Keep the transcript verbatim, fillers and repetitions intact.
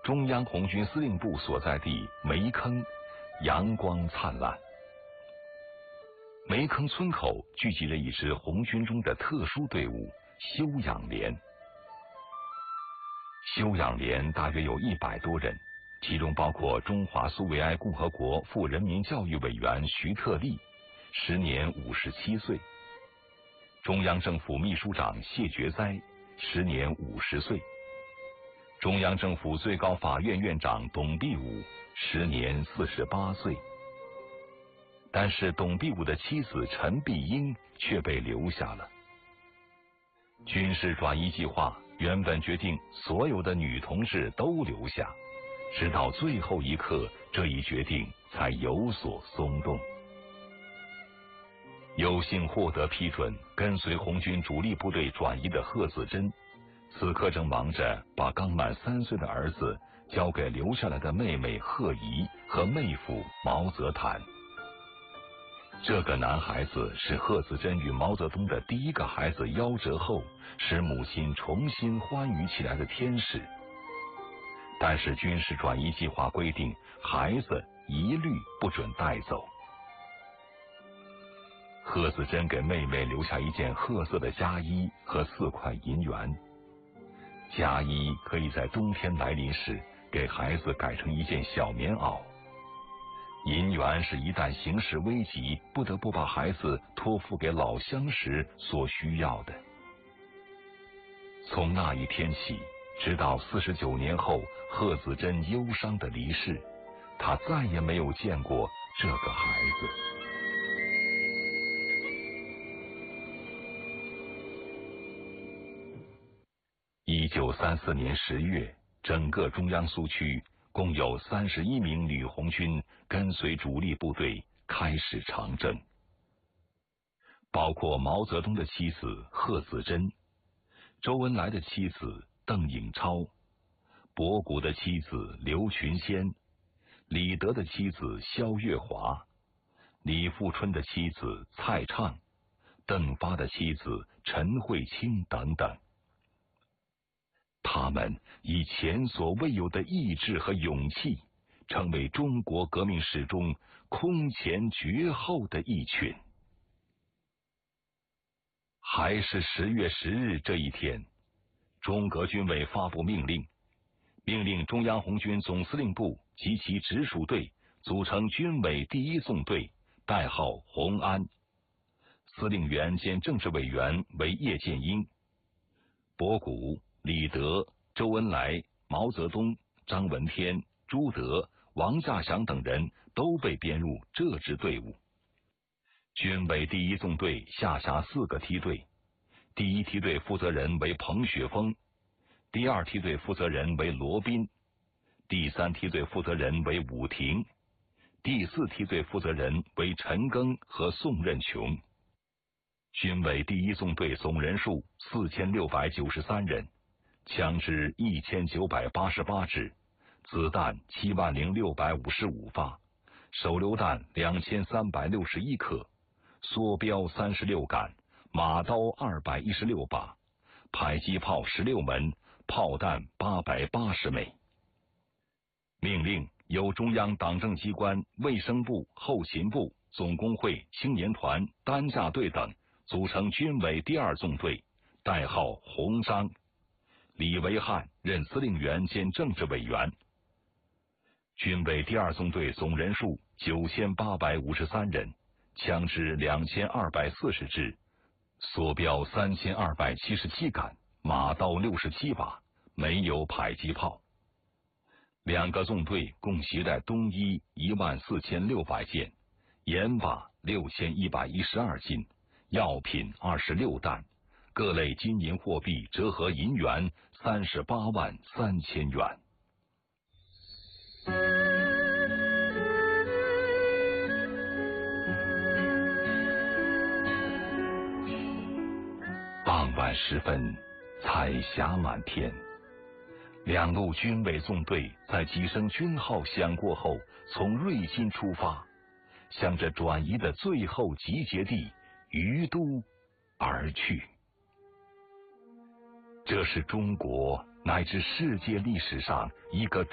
中央红军司令部所在地梅坑，阳光灿烂。梅坑村口聚集了一支红军中的特殊队伍——休养连。休养连大约有一百多人，其中包括中华苏维埃共和国副人民教育委员徐特立，时年五十七岁；中央政府秘书长谢觉哉，时年五十岁；中央政府最高法院院长董必武，时年四十八岁。但是董必武的妻子陈碧英却被留下了。军事转移计划原本决定所有的女同志都留下，直到最后一刻，这一决定才有所松动。有幸获得批准跟随红军主力部队转移的贺子珍，此刻正忙着把刚满三岁的儿子交给留下来的妹妹贺怡和妹夫毛泽坦。这个男孩子是贺子珍与毛泽东的第一个孩子夭折后使母亲重新欢愉起来的天使。但是军事转移计划规定，孩子一律不准带走。贺子珍给妹妹留下一件褐色的家衣和四块银元。家衣可以在冬天来临时给孩子改成一件小棉袄，银元是一旦形势危急不得不把孩子托付给老乡时所需要的。从那一天起，直到四十九年后贺子珍忧伤的离世，他再也没有见过这个孩子。一九三四年十月，整个中央苏区共有三十一名女红军跟随主力部队开始长征，包括毛泽东的妻子贺子珍、周恩来的妻子邓颖超、博古的妻子刘群仙、李德的妻子萧月华、李富春的妻子蔡畅、邓发的妻子陈慧清等等。他们以前所未有的意志和勇气，成为中国革命史中空前绝后的一群。还是十月十日这一天，中革军委发布命令，命令中央红军总司令部及其直属队组成军委第一纵队，代号红安，司令员兼政治委员为叶剑英。博古、李德、周恩来、毛泽东、张闻天、朱德、王稼祥等人都被编入这支队伍。军委第一纵队下辖四个梯队，第一梯队负责人为彭雪枫，第二梯队负责人为罗宾，第三梯队负责人为武廷，第四梯队负责人为陈赓和宋任穷。军委第一纵队总人数四千六百九十三人，枪支一千九百八十八支，子弹七万零六百五十五发，手榴弹两千三百六十一颗，梭镖三十六杆，马刀二百一十六把，迫击炮十六门，炮弹八百八十枚。命令由中央党政机关、卫生部、后勤部、总工会、青年团、担架队等组成军委第二纵队，代号红章。李维汉任司令员兼政治委员。军委第二纵队总人数九千八百五十三人，枪支两千二百四十支，梭镖三千二百七十七杆，马刀六十七把，没有迫击炮。两个纵队共携带冬衣一万四千六百件，盐瓦六千一百一十二斤，药品二十六担，各类金银货币折合银元三十八万三千元。傍晚时分，彩霞满天。两路军委纵队在几声军号响过后，从瑞金出发，向着转移的最后集结地于都而去。这是中国乃至世界历史上一个